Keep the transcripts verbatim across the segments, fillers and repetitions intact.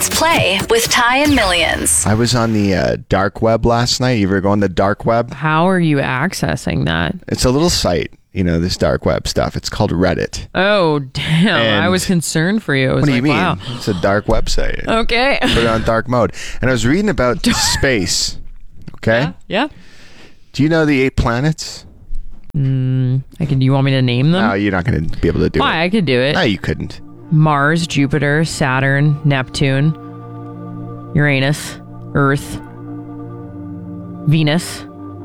It's Play with Ty and Millions. I was on the uh, dark web last night. You ever go on the dark web? How are you accessing that? It's a little site, you know, this dark web stuff. It's called Reddit. Oh, damn. And I was concerned for you. I was What do like, you mean? Wow. It's a dark website. Okay. Put it on dark mode. And I was reading about space. Okay? Yeah. yeah. Do you know the eight planets? Mm, I can. Do you want me to name them? No, you're not going to be able to do Why? it. I could do it. No, you couldn't. Mars, Jupiter, Saturn, Neptune, Uranus, Earth, Venus.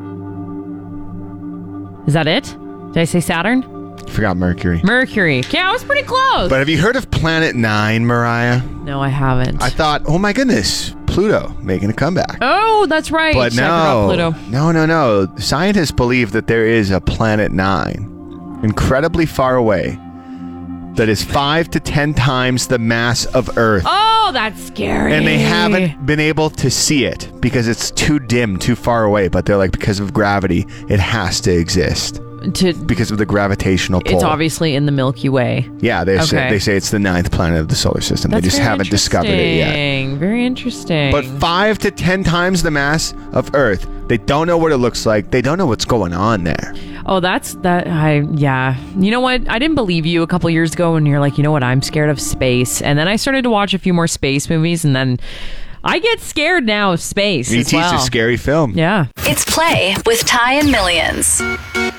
Is that it? Did I say Saturn? You forgot Mercury. Mercury. Yeah, I was pretty close. But have you heard of Planet Nine, Mariah? no, I haven't. I thought, oh my goodness, Pluto making a comeback. oh, that's right. But I forgot no, Pluto. no, no, no. Scientists believe that there is a Planet Nine, incredibly far away, that is five to ten times the mass of Earth. Oh, that's scary. And they haven't been able to see it because it's too dim, too far away. But they're like, because of gravity, it has to exist To, because of the gravitational pull. it's obviously in the Milky Way. Yeah, they say Okay. they say it's the ninth planet of the solar system. That's they just very haven't discovered it yet. interesting. Very interesting. But five to ten times the mass of Earth. They don't know what it looks like. They don't know what's going on there. Oh, that's that. I yeah. You know what? I didn't believe you a couple years ago when you're like, you know what? I'm scared of space. And then I started to watch a few more space movies, and then I get scared now of space E as T's well. a scary film. Yeah. It's Play with Ty and Millions.